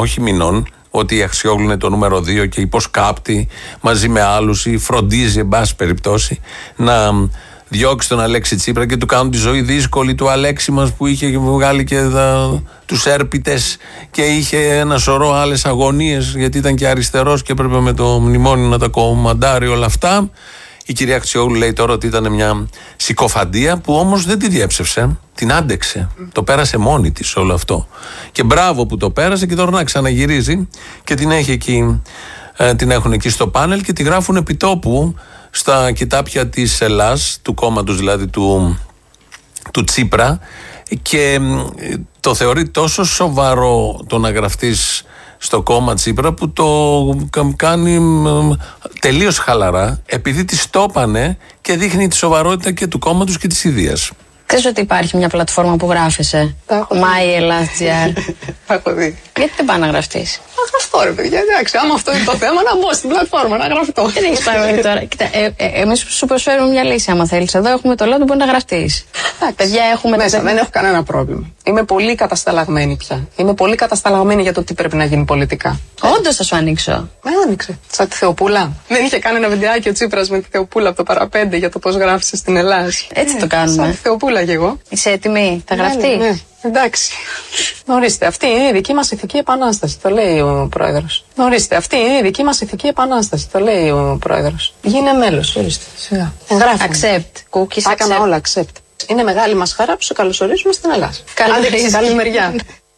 όχι μηνών, ότι η Αξιόγλου είναι το νούμερο 2 και υποσκάπτει μαζί με άλλους ή φροντίζει, εν πάση περιπτώσει, να διώξει τον Αλέξη Τσίπρα και του κάνουν τη ζωή δύσκολη, του Αλέξη μας που είχε βγάλει και τους έρπιτες και είχε ένα σωρό άλλες αγωνίες γιατί ήταν και αριστερός και έπρεπε με το μνημόνιο να τα κομμαντάρει όλα αυτά. Η κυρία Αξιόγλου λέει τώρα ότι ήταν μια συκοφαντία που όμως δεν τη διέψευσε, την άντεξε. Το πέρασε μόνη της όλο αυτό. Και μπράβο που το πέρασε και τώρα να ξαναγυρίζει και την έχει εκεί, την έχουν εκεί στο πάνελ και τη γράφουν επιτόπου στα κοιτάπια της Ελλάς, του κόμματος δηλαδή του Τσίπρα, και το θεωρεί τόσο σοβαρό το να γραφτείς στο κόμμα Τσίπρα που το κάνει τελείως χαλαρά, επειδή της το έπανε και δείχνει τη σοβαρότητα και του κόμματος και της ιδείας. Ξέρεις ότι υπάρχει μια πλατφόρμα που γράφεσαι, MyEllas.gr. Τα έχω δει. Γιατί δεν πάει να γραφτείς? Να γραφτώ, ρε παιδιά, εντάξει. Άμα αυτό είναι το θέμα, να μπω στην πλατφόρμα, να γραφτώ. Δεν έχεις πάει τώρα. Κοίτα, εμείς σου προσφέρουμε μια λύση, άμα θέλεις. Εδώ έχουμε το λόγο που μπορεί να γραφτείς. Παιδιά, έχουμε μέσα, δεν έχω κανένα πρόβλημα. Είμαι πολύ κατασταλαγμένη πια. Είμαι πολύ κατασταλαγμένη για το τι πρέπει να γίνει πολιτικά. Όντως θα σου ανοίξω. Με άνοιξε. Σαν τη Θεοπούλα. Δεν είχε κάνει ένα βιντεάκι ο Τσίπρας με τη Θεοπούλα από το παραπέντε για το πώς γράφησε στην Ελλάδα. Έτσι το κάνουμε. Σαν τη Θεοπούλα κι εγώ. Είσαι έτοιμη? Θα γραφτεί? Ναι. Εντάξει. Ορίστε, αυτή είναι η δική μας ηθική επανάσταση, το λέει ο πρόεδρος. Ορίστε, αυτή είναι η δική μας ηθική επανάσταση, το λέει ο πρόεδρος. Γίνε μέλος, ορίστε. Σιγά. Εγγράφουμε. Accept. Cookies, τα έκανα όλα, accept. Είναι μεγάλη μας χαρά που σε καλωσορίζουμε στην Ελλάδα. Καλή μεριά.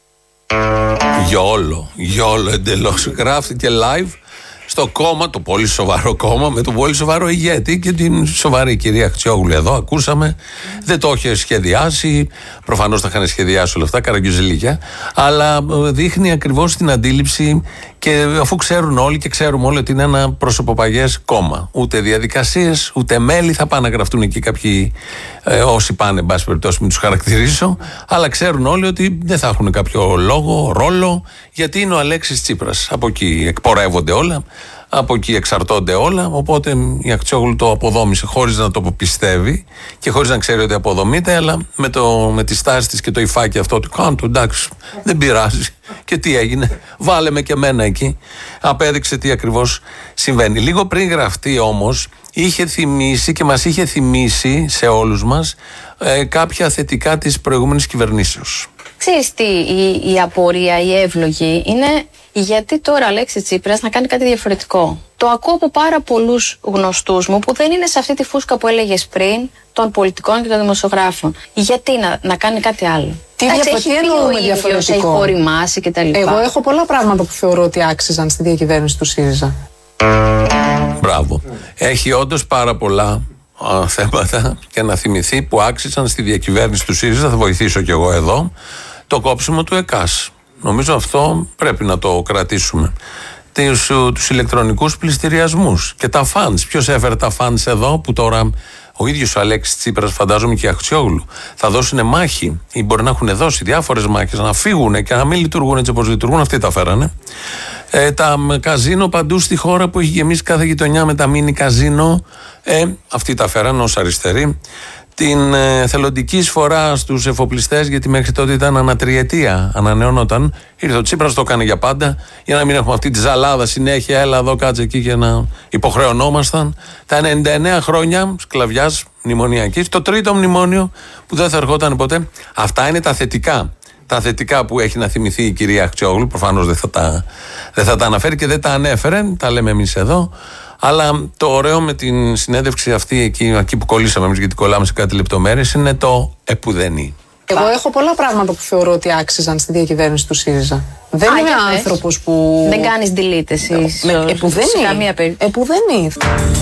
Γιόλο εντελώς. Γράφτηκε live στο κόμμα, το πολύ σοβαρό κόμμα, με τον πολύ σοβαρό ηγέτη και την σοβαρή κυρία Αξιόγλου εδώ. Ακούσαμε, δεν το είχε σχεδιάσει. Προφανώς τα είχαν σχεδιάσει όλα αυτά, καραγκιουζιλίκια. Αλλά δείχνει ακριβώς την αντίληψη και αφού ξέρουν όλοι και ξέρουμε όλοι ότι είναι ένα προσωποπαγές κόμμα. Ούτε διαδικασίες, ούτε μέλη. Θα πάνε να γραφτούν εκεί κάποιοι, όσοι πάνε, εν πάση περιπτώσει, μην τους χαρακτηρίσω. Αλλά ξέρουν όλοι ότι δεν θα έχουν κάποιο λόγο, ρόλο, γιατί είναι ο Αλέξης Τσίπρας. Από εκεί εκπορεύονται όλα. Από εκεί εξαρτώνται όλα. Οπότε η Αξιόγλου το αποδόμησε χωρίς να το πιστεύει και χωρίς να ξέρει ότι αποδομείται, αλλά με τη στάση της και το υφάκι αυτό του κάντου, εντάξει, δεν πειράζει. Και τι έγινε, βάλε με και εμένα εκεί. Απέδειξε τι ακριβώς συμβαίνει. Λίγο πριν γραφτεί όμως, είχε θυμίσει και μας είχε θυμίσει σε όλους μας κάποια θετικά της προηγούμενης κυβερνήσεως. Ξέρεις τι, η απορία, η εύλογη είναι γιατί τώρα ο Αλέξης Τσίπρας να κάνει κάτι διαφορετικό. Το ακούω από πάρα πολλούς γνωστούς μου που δεν είναι σε αυτή τη φούσκα που έλεγες πριν των πολιτικών και των δημοσιογράφων. Γιατί να κάνει κάτι άλλο? Τι εννοούμε διαφορετικό? Έχει οριμάσει και τα λοιπά. Εγώ έχω πολλά πράγματα που θεωρώ ότι άξιζαν στη διακυβέρνηση του ΣΥΡΙΖΑ. Μπράβο. Έχει όντως πάρα πολλά θέματα και να θυμηθεί που άξιζαν στη διακυβέρνηση του ΣΥΡΙΖΑ. Θα βοηθήσω κι εγώ εδώ. Το κόψιμο του ΕΚΑΣ. Νομίζω αυτό πρέπει να το κρατήσουμε. Τους ηλεκτρονικούς πληστηριασμούς και τα φαντς. Ποιος έφερε τα φαντς εδώ που τώρα ο ίδιος ο Αλέξης Τσίπρας, φαντάζομαι και η Αξιόγλου, θα δώσουν μάχη ή μπορεί να έχουν δώσει διάφορες μάχες να φύγουν και να μην λειτουργούν έτσι όπως λειτουργούν. Αυτοί τα φέρανε. Τα καζίνο παντού στη χώρα που έχει γεμίσει κάθε γειτονιά με τα μίνι καζίνο. Αυτοί τα φέρανε ως αριστεροί. Την θελοντική εισφορά στους εφοπλιστές, γιατί μέχρι τότε ήταν ανατριετία, ανανεώνονταν. Ήρθε ο Τσίπρας, το έκανε για πάντα, για να μην έχουμε αυτή τη ζαλάδα συνέχεια. Έλα εδώ, κάτσε εκεί και να υποχρεωνόμασταν. Τα 99 χρόνια σκλαβιάς μνημονιακής, το τρίτο μνημόνιο που δεν θα ερχόταν ποτέ. Αυτά είναι τα θετικά. Τα θετικά που έχει να θυμηθεί η κυρία Αξιόγλου. Προφανώς δεν θα τα αναφέρει και δεν τα ανέφερε. Τα λέμε εμείς εδώ. Αλλά το ωραίο με την συνέντευξη αυτή εκεί που κολλήσαμε εμείς, γιατί κολλάμε σε κάτι λεπτομέρειες, είναι το επουδενή. Εγώ έχω πολλά πράγματα που θεωρώ ότι άξιζαν στη διακυβέρνηση του ΣΥΡΙΖΑ. Δεν είμαι άνθρωπος που... Δεν κάνεις delete εσύ σε καμία περίπτωση. Επουδενή.